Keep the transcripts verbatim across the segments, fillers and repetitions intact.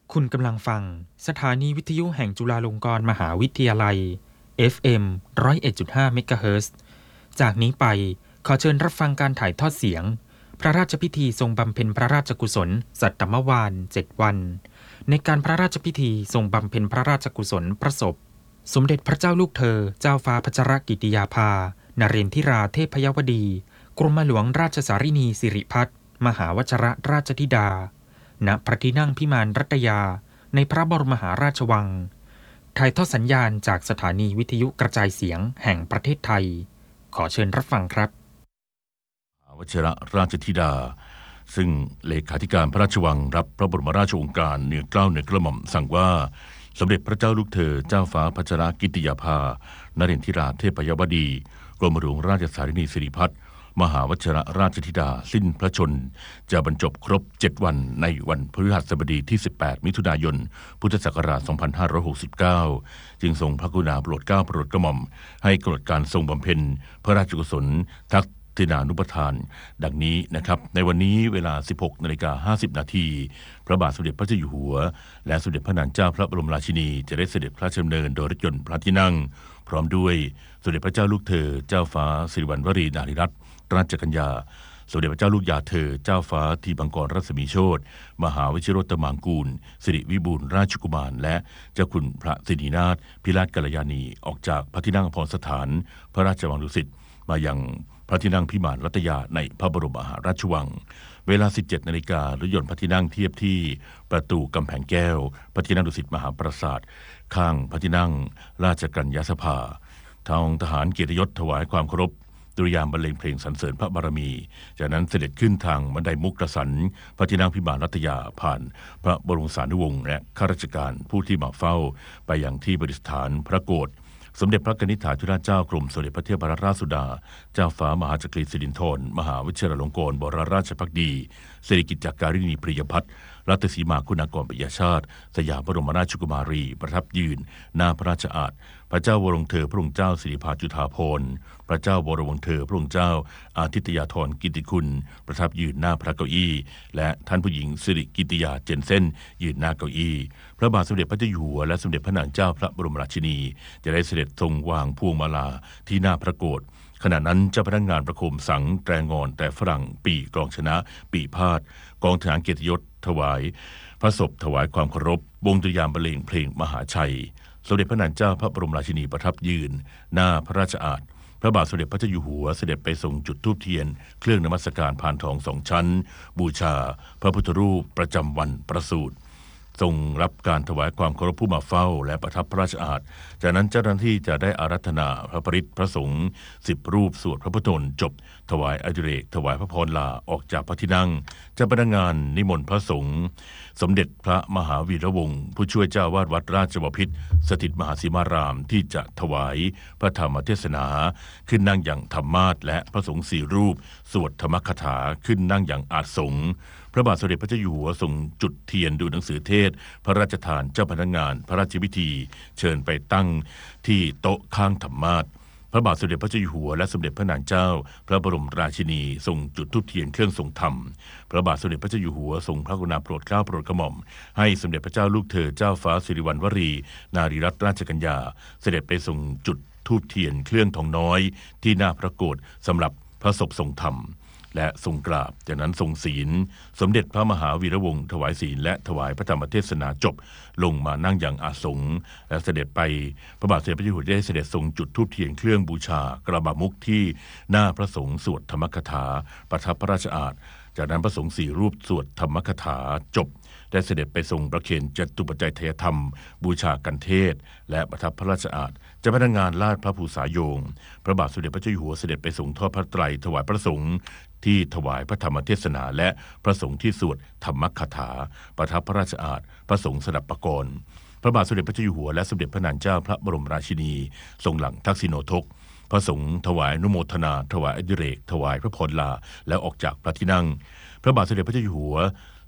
คุณกำลังฟังสถานีวิทยุแห่งจุฬาลงกรณ์มหาวิทยาลัย เอฟ เอ็ม หนึ่งศูนย์เอ็ดจุดห้า เมกะเฮิรตซ์ จากนี้ไปขอเชิญรับฟังการถ่ายทอดเสียงพระราชพิธีทรงบำเพ็ญพระราชกุศลสัตตมวาลเจ็ดวันในการพระราชพิธีทรงบำเพ็ญพระราชกุศลพระศพสมเด็จพระเจ้าลูกเธอเจ้าฟ้าพัชรกิติยาภานเรนทิราเทพยวดีกรมหลวงราชสารินีสิริพัฒน์มหาวชรราชธิดาณพระที่นั่งพิมานรัตยาในพระบรมมหาราชวังถ่ายทอดสัญญาณจากสถานีวิทยุกระจายเสียงแห่งประเทศไทยขอเชิญรับฟังครับมหาวชรราชธิดาซึ่งเลขาธิการพระราชวังรับพระบรมราชโองการเหนือเกล้าเหนือกระหม่อมสั่งว่าสมเด็จพระเจ้าลูกเธอเจ้าฟ้าพัชรกิติยาภานเรนทิราเทพยวดีกรมหลวงราชสารินีสิริพัฒน์มหาวชรราชธิดาสิ้นพระชนจะบรรจบครบเจ็ดวันในวันพฤหัสบดีที่สิบแปดมิถุนายนพุทธศักราชสองพันห้าร้อยหกสิบเก้าจึงทรงพระกรุณาโปรดเกล้าโปรดกระหม่อมให้กำหนดการทรงบำเพ็ญพระราชกุศลทักษิณานุปทานดังนี้นะครับในวันนี้เวลา สิบหกนาฬิกาห้าสิบนาทีพระบาทสมเด็จพระเจ้าอยู่หัวและสมเด็จพระนางเจ้าพระบรมราชินีจะได้เสด็จพระราชดำเนินโดยรถยนต์พระที่นั่งพร้อมด้วยสมเด็จพระเจ้าลูกเธอเจ้าฟ้าสิริวัณวรีนารีรัตน์ราชกัญญาสมเด็จพระเจ้าลูกยาเธอเจ้าฟ้าทีบังกรรัศมีโชติมหาวชิโรตมางกูลสิริวิบูลย์ราชกุมารและเจ้าคุณพระสิรินาถพิราชกัลยาณีออกจากพระที่นั่งอภรสถานพระราชวังดุสิตมายังพระที่นั่งพิมานรัตยาในพระบรมมหาราชวังเวลา สิบเจ็ดนาฬิการถยนต์พระที่นั่งเทียบที่ประตูกำแพงแก้วพระที่นั่งดุสิตมหาปราสาทข้างพระที่นั่งราชกัญญาสภาทางทหารเกียรติยศถวายความเคารพดุริยางค์บรรเลงเพลงสรรเสริญพระบารมีจากนั้นเสด็จขึ้นทางบันไดมุกกสันพระที่นั่งพิมานรัตยาผ่านพระบรมสานุวงศ์และข้าราชการผู้ที่มาเฝ้าไปยังที่ประดิษฐานพระโกศสมเด็จพระกนิษฐาธิราชเจ้ากรมสมเด็จพระเทพรัตนราชสุดาเจ้าฟ้ามหาจักรีสิรินธรมหาวชิรลงกรณ์บรมราชภักดีสิริกิติ์การินีปริยพัฒน์รัตสีมาคุณากรปิยชาติสยามบรมราชกุมารีประทับยืนหน้าพระราชอาณพระเจ้าวรวงเธอพระองค์เจ้าสิริภาจุฑาภรณ์พระเจ้าวรวงเธอพระองค์เจ้าอาทิตยาธรกิติคุณประทับยืนหน้าพระเก้าอี้และท่านผู้หญิงสิริกิติยาเจนเซ่นยืนหน้าเก้าอี้พระบาทสมเด็จพระเจ้าอยู่หัวและสมเด็จพระนางเจ้าพระบรมราชินีจะได้เสด็จทรงวางพวงมาลาที่หน้าพระโกศขณะนั้นเจ้าพนักงานประโคมสังแตรงอนแต่ฝรั่งปีกลองชนะปีพาดกองทหารเกียรติยศถวายพระศพถวายความเคารพวงดุริยางค์บรรเลงเพลงมหาชัยสมเด็จพระนางเจ้าพระบรมราชินีประทับยืนหน้าพระราชอาณพระบาทสมเด็จพระเจ้าอยู่หัวเสด็จไปทรงจุดธูปเทียนเครื่องนมัสการพานทองสองชั้นบูชาพระพุทธรูปประจำวันประสูติทรงรับการถวายความเคารพผู้มาเฝ้าและประทับพระราชอาณจากนั้นเจ้าหน้าที่จะได้อาราธนาพระปริตพระสงฆ์สิบรูปสวดพระพุทธมนต์จบถวายอดิเรกถวายพระพรลาออกจากพระที่นั่งเจ้าพนักงานนิมนต์พระสงฆ์สมเด็จพระมหาวีระวงศ์ผู้ช่วยเจ้าวาดวัดราชบพิตรสถิตมหาสีมารามที่จะถวายพระธรรมเทศนาขึ้นนั่งอย่างธรรมาสน์และพระสงฆ์สี่รูปสวดธรรมคถาขึ้นนั่งอย่างอาสงฆ์พระบาทสมเด็จพระเจ้าอยู่หัวทรงจุดเทียนดูหนังสือเทศพระราชทานเจ้าพนักงานพระราชพิธีเชิญไปตั้งที่โต๊ะข้างธรรมาสน์พระบาทสมเด็จพระเจ้าอยู่หัวและสมเด็จพระนางเจ้าพระบรมราชินีทรงจุดธูปเทียนเครื่องทรงธรรมพระบาทสมเด็จพระเจ้าอยู่หัวทรงพระกรุณาโปรดเกล้าโปรดกระหม่อมให้สมเด็จพระเจ้าลูกเธอเจ้าฟ้าสิริวัณวรีนารีรัตนราชกัญญาเสด็จไปทรงจุดธูปเทียนเครื่องทองน้อยที่หน้าพระโกศสำหรับพระศพทรงธรรมและทรงกราบจากนั้นทรงศีลสมเด็จพระมหาวีระวงศ์ถวายศีลและถวายพระธรรมเทศนาจบลงมานั่งอย่างอาสงฆ์และเสด็จไปพระบาทสมเด็จพระเจ้าอยู่หัวได้เสด็จทรงจุดธูปเทียนเครื่องบูชากระบะมุกที่หน้าพระสงฆ์สวดธรรมคถาประทับพระราชอาณจากนั้นพระสงฆ์สี่รูปสวดธรรมคถาจบได้เสด็จไปทรงประเคนจตุปัจจัยทายธรรมบูชากันเทศและประทับพระราชอาณเจ้าพนักงานลาดพระภูษาโยงพระบาทสมเด็จพระเจ้าอยู่หัวเสด็จไปทรงทอดพระไตรถวายพระสงฆ์ที่ถวายพระธรรมเทศนาและพระสงฆ์ที่สวดธรรมคถาประทับพระราชอาณพระสงฆ์สดับปกรณ์พระบาทสมเด็จพระเจ้าอยู่หัวและสมเด็จพระนางเจ้าพระบรมราชินีทรงหลังทักษิโณทกพระสงฆ์ถวายอนุโมทนาถวายอดิเรกถวายพระพรลาแล้วออกจากพระที่นั่งพระบาทสมเด็จพระเจ้าอยู่หัวเสด็จ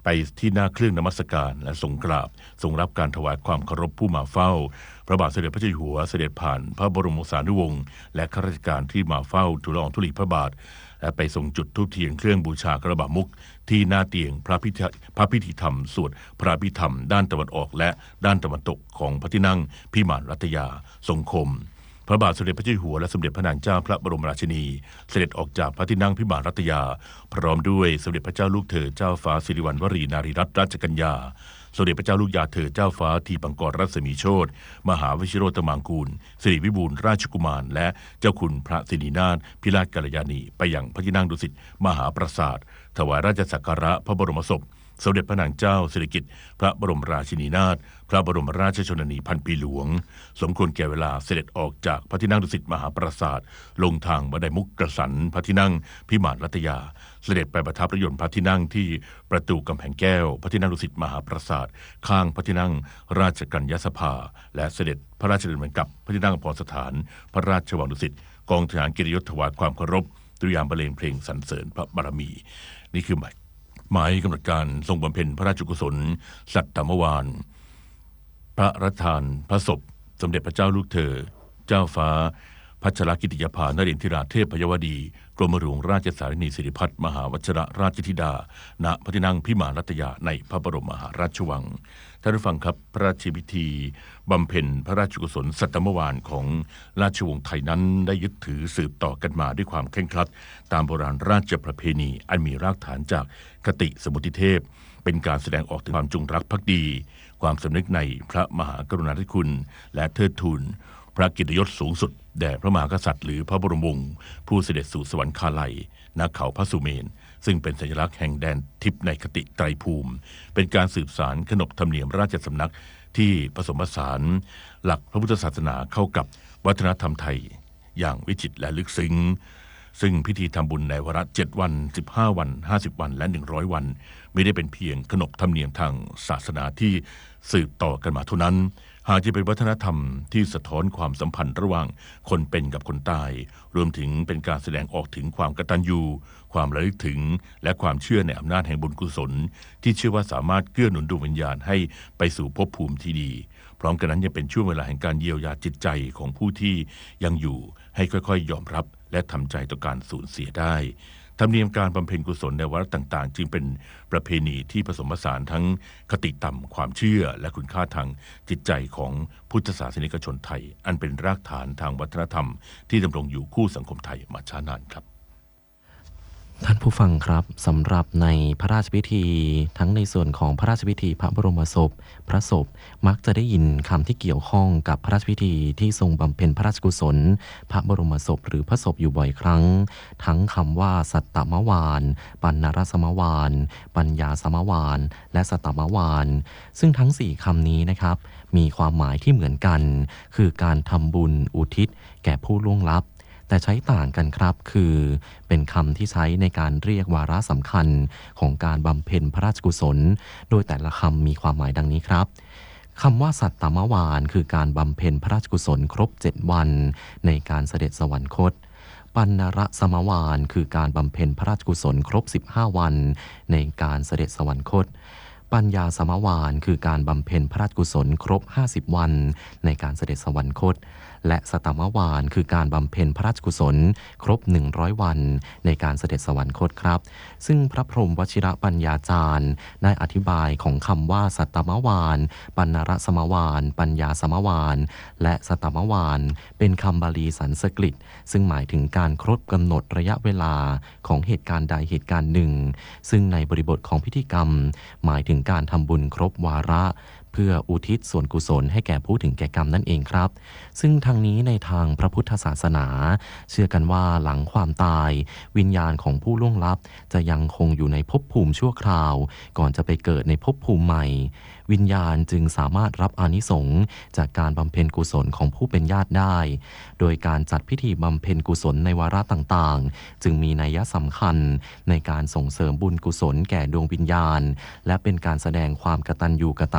ไปที่หน้าเครื่องนมัสการและทรงกราบทรงรับการถวายความเคารพผู้มาเฝ้าพระบาทสมเด็จพระเจ้าอยู่หัวเสด็จผ่านพระบรมสารีวงศ์และข้าราชการที่มาเฝ้าทูลละอองธุลีพระบาทและไปทรงจุดธูปเทียนเครื่องบูชากระบะมุกที่หน้าเตียงพระพิธีพระพิธีธรรมสวดพระพิธรรมด้านตะวันออกและด้านตะวันตกของพระที่นั่งพิมานรัตยาทรงคมพระบาทสมเด็จพระเจ้าอยู่หัวและสมเด็จพระนางเจ้าพระบรมราชินีเสด็จออกจากพระที่นั่งพิมานรัตยาพร้อมด้วยสมเด็จพระเจ้าลูกเธอเจ้าฟ้าสิริวัณวรีนารีรัตนราชกัญญาสมเด็จพระเจ้าลูกยาเธอเจ้าฟ้าทีปังกรรัศมีโชติมหาวชิโรตมังกูลสิริวิบูลย์ราชกุมารและเจ้าคุณพระสิรินาถพิราชกัลยาณีไปยังพระที่นั่งดุสิตมหาปราสาทถวายราชสักการะพระบรมศพสมเด็จพระนางเจ้าสิริกิติ์พระบรมราชินีนาถพระบรมราชชนนีพันปีหลวงสมควรแก่เวลาเสด็จออกจากพระที่นั่งดุสิตมหาปราสาทลงทางบันไดมุกกระสันพระที่นั่งพิมานรัตยาเสด็จไปประทับพระยนต์พระที่นั่งที่ประตูกำแพงแก้วพระที่นั่งดุสิตมหาปราสาทข้างพระที่นั่งราชกัญญาสภาและเสด็จพระราชดำเนินกลับพระที่นั่งพรสถานพระราชวังดุสิตกองทหารเกียรติยศถวายความเคารพตุยามบรรเลงเพลงสรรเสริญพระบารมีนี่คือหมายหมายกำหนดการทรงบำเพ็ญพระราชกุศลสัตตมวานพระราชทานพระศพสมเด็จพระเจ้าลูกเธอเจ้าฟ้าพัชรกิติยภานเรนทิราเทพพยวดีกรมหลวงราชสารินีสิริพัฒน์มหาวชรราชธิดาณพระที่นั่งพิมานรัตยาในพระบรมมหาราชวังท่านผู้ฟังครับพระราชพิธีบำเพ็ญพระราชกุศลสัตตมวานของราชวงศ์ไทยนั้นได้ยึดถือสืบต่อกันมาด้วยความเคร่งครัดตามโบราณราชประเพณีอันมีรากฐานจากคติสมุติเทพเป็นการแสดงออกถึงความจงรักภักดีความสำนึกในพระมหากรุณาธิคุณและเทิดทูนพระเกียรติยศสูงสุดแด่พระมหากษัตริย์หรือพระบรมวงศ์ผู้เสด็จสู่สวรรคาลัยณเขาพระสุเมนซึ่งเป็นสัญลักษณ์แห่งแดนทิพย์ในคติไตรภูมิเป็นการสืบสานขนบธรรมเนียมราชสำนักที่ผสมผสานหลักพระพุทธศาสนาเข้ากับวัฒนธรรมไทยอย่างวิจิตรและลึกซึ้งซึ่งพิธีทำบุญในวาระเจ็ดวันสิบห้าวันห้าสิบวันและหนึ่งร้อยวันไม่ได้เป็นเพียงขนบธรรมเนียมทางศาสนาที่สืบต่อกันมาเท่านั้นหากจะเป็นวัฒนธรรมที่สะท้อนความสัมพันธ์ระหว่างคนเป็นกับคนตายรวมถึงเป็นการแสดงออกถึงความกตัญญูความระลึกถึงและความเชื่อในอำนาจแห่งบุญกุศลที่เชื่อว่าสามารถเกื้อหนุนดวงวิญญาณให้ไปสู่ภพภูมิที่ดีพร้อมกันนั้นยังเป็นช่วงเวลาแห่งการเยียวยาจิตใจของผู้ที่ยังอยู่ให้ค่อยๆยอมรับและทำใจต่อการสูญเสียได้ธรรมเนียมการบำเพ็ญกุศลในวาระต่างๆจึงเป็นประเพณีที่ผสมผสานทั้งคติธรรมความเชื่อและคุณค่าทางจิตใจของพุทธศาสนิกชนไทยอันเป็นรากฐานทางวัฒนธรรมที่ดำรงอยู่คู่สังคมไทยมาช้านานครับท่านผู้ฟังครับสำหรับในพระราชพิธีทั้งในส่วนของพระราชพิธีพระบรมศพพระศพมักจะได้ยินคำที่เกี่ยวข้องกับพระราชพิธีที่ทรงบำเพ็ญพระราชกุศลพระบรมศพหรือพระศพอยู่บ่อยครั้งทั้งคำว่าสัตตมวานปัณณรสมวานปัญญาสมวานและสัตตมวานซึ่งทั้งสี่คำนี้นะครับมีความหมายที่เหมือนกันคือการทำบุญอุทิศแก่ผู้ล่วงลับแต่ใช้ต่างกันครับคือเป็นคำที่ใช้ในการเรียกวาระสำคัญของการบำเพ็ญพระราชกุศลโดยแต่ละคำมีความหมายดังนี้ครับคำว่าสัตตมวานคือการบำเพ็ญพระราชกุศลครบเจ็ดวันในการเสด็จสวรรคตปัณณรสมวานคือการบำเพ็ญพระราชกุศลครบสิบห้าวันในการเสด็จสวรรคตปัญญาสมวานคือการบำเพ็ญพระราชกุศลครบห้าสิบวันในการเสด็จสวรรคตและสตมวานคือการบำเพ็ญพระราชกุศลครบหนึ่งร้อยวันในการเสด็จสวรรคตครับซึ่งพระพรหมวชิรปัญญาจารย์ได้อธิบายของคำว่าสัตตมวานปัณณรสมวานปัญญาสมวานและสตมวานเป็นคำบาลีสันสกฤตซึ่งหมายถึงการครบกำหนดระยะเวลาของเหตุการณ์ใดเหตุการณ์หนึ่งซึ่งในบริบทของพิธีกรรมหมายถึงการทำบุญครบวาระเพื่ออุทิศส่วนกุศลให้แก่ผู้ถึงแก่กรรมนั่นเองครับซึ่งทางนี้ในทางพระพุทธศาสนาเชื่อกันว่าหลังความตายวิญญาณของผู้ล่วงลับจะยังคงอยู่ในภพภูมิชั่วคราวก่อนจะไปเกิดในภพภูมิใหม่วิญญาณจึงสามารถรับอานิสงส์จากการบำเพ็ญกุศลของผู้เป็นญาติได้โดยการจัดพิธีบำเพ็ญกุศลในวาระต่างๆจึงมีนัยสำคัญในการส่งเสริมบุญกุศลแก่ดวงวิญญาณและเป็นการแสดงความกตัญญูกตเวที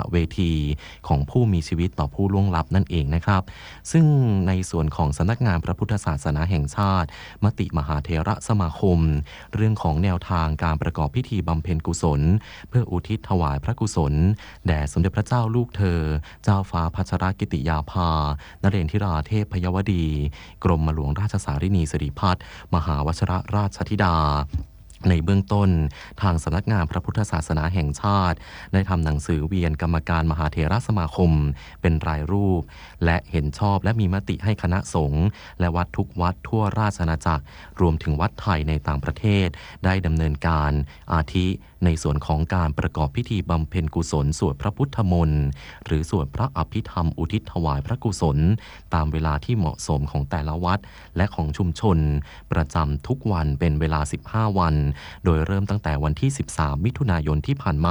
ธีของผู้มีชีวิตต่อผู้ล่วงลับนั่นเองนะครับซึ่งในส่วนของสำนักงานพระพุทธศาสนาแห่งชาติมติมหาเถระสมาคมเรื่องของแนวทางการประกอบพิธีบำเพ็ญกุศลเพื่ออุทิศถวายพระกุศลแด่สมเด็จพระเจ้าลูกเธอเจ้าฟ้าพัชรกิติยาภานเรนทิราเทพพยวดีกรมหลวงราชสารินีสิริพัฒน์มหาวชิรราชธิดาในเบื้องต้นทางสำนักงานพระพุทธศาสนาแห่งชาติได้ทำหนังสือเวียนกรรมการมหาเถรสมาคมเป็นรายรูปและเห็นชอบและมีมติให้คณะสงฆ์และวัดทุกวัดทั่วราชอาณาจักรรวมถึงวัดไทยในต่างประเทศได้ดำเนินการอาทิในส่วนของการประกอบพิธีบำเพ็ญกุศลสวดพระพุทธมนต์หรือสวดพระอภิธรรมอุทิศถวายพระกุศลตามเวลาที่เหมาะสมของแต่ละวัดและของชุมชนประจำทุกวันเป็นเวลาสิบห้าวันโดยเริ่มตั้งแต่วันที่สิบสามมิถุนายนที่ผ่านมา